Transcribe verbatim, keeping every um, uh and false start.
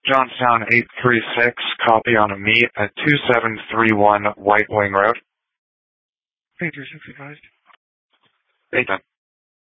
Johnstown eight three six, copy on a meet at two seven three one White Wing Road. eight three six advised. eight ten.